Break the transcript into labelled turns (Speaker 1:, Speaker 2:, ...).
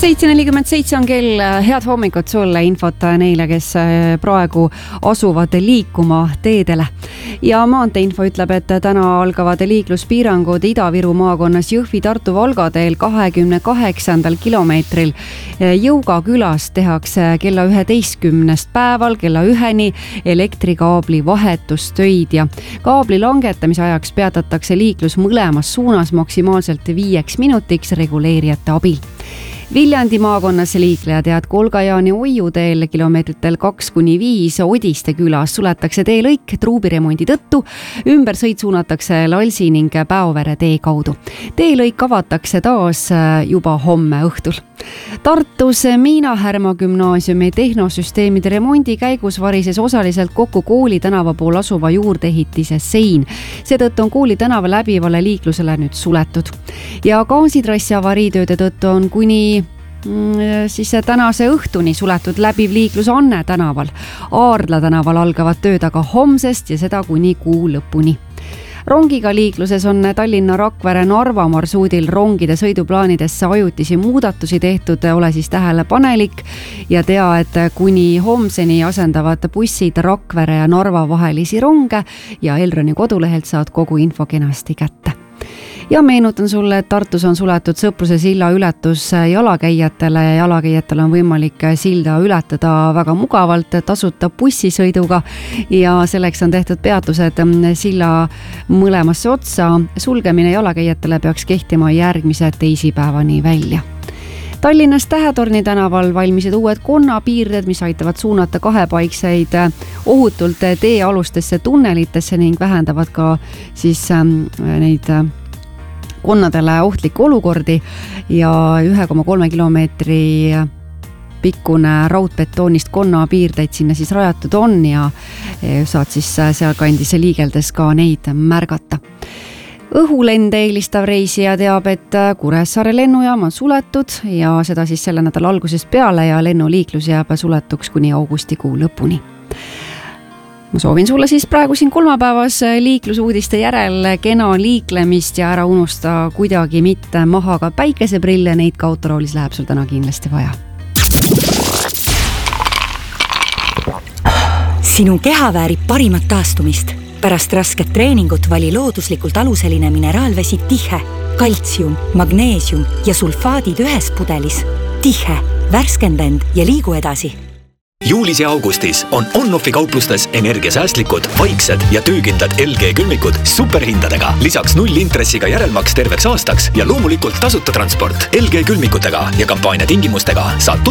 Speaker 1: 7:47 on kell. Head hommikut sulle, infot neile, kes praegu asuvad liikuma teedele. Ja maanteeinfo ütleb, et täna algavad liikluspiirangud Ida-Viru maakonnas Jõhvi-Tartu Valga teel 28. kilomeetril. Jõuga külas tehakse kella 11 päeval kella 1 elektrikaabli vahetustöid ja kaabli langetamise ajaks peatatakse liiklus mõlemas suunas maksimaalselt 5 minutiks reguleerijate abil. Viljandi maakonnas liiklejad jääd Kolga-Jaani Oiu teel kilomeetritel 2-5 Odiste külas suletakse teelõik truubiremondi tõttu. Ümbersõit suunatakse Lalsi ning Päovere tee kaudu. Teelõik avatakse taas juba homme õhtul. Tartus Miina Härma gümnaasiumi tehnosüsteemide remondi käigus varises osaliselt kokku Kooli tänava pool asuva juurdeehitise sein. Seetõttu on Kooli tänava läbivale liiklusele nüüd suletud. Ja gaasitrassi avariitööde tõttu on kuni tänase õhtuni suletud läbiv liiklus Anne tänaval. Aardla tänaval algavad tööd aga homsest ja seda kuni kuu lõpuni. Rongiga liikluses on Tallinna Rakvere Narva marsuudil rongide sõiduplaanidesse ajutisi muudatusi tehtud, ole siis tähelepanelik ja tea, et kuni homseni asendavad bussid Rakvere ja Narva vahelisi ronge ja Elroni kodulehelt saad kogu info kenasti kätte. Ja meenutan sulle, et Tartus on suletud Sõpruse silla ületus jalakäijatele ja jalakäijatele on võimalik silda ületada väga mugavalt tasuta bussisõiduga ja selleks on tehtud peatused silla mõlemasse otsa. Sulgemine jalakäijatele peaks kehtima järgmise teisipäevani välja. Tallinnas Tähetorni tänaval valmisid uued konnapiirded, mis aitavad suunata kahepaikseid ohutult teealustesse tunnelitesse ning vähendavad ka siis neid konnadele ohtlikke olukordi ja 1,3 kilomeetri pikkune raudbetoonist konnapiirdeid sinna siis rajatud on ja saad siis seal kandis liigeldes ka neid märgata. Õhulende eelistav reisija teab, et Kuressaare lennujaam on suletud ja seda siis selle nädala algusest peale ja lennuliiklus jääb suletuks kuni augustikuu lõpuni. Ma soovin sulle siis praegu siin kolmapäevas liiklusuudiste järel kena liiklemist ja ära unusta kuidagi mitte maha ka päikeseprille, neid ka autoroolis läheb sul täna kindlasti vaja.
Speaker 2: Sinu keha väärib parimat taastumist. Pärast rasket treeningut vali looduslikult aluseline mineraalvesi Tihe. Kaltsium, magneesium ja sulfaadid ühes pudelis. Tihe, värskenda end ja liigu edasi.
Speaker 3: Juulis ja augustis on On-Offi kauplustes energiasäästlikud, vaiksed ja töökindlad LG külmikud superhindadega. Lisaks 0 intressiga järelmaks terveks aastaks ja loomulikult tasuta transport LG külmikutega ja kampaania tingimustega saad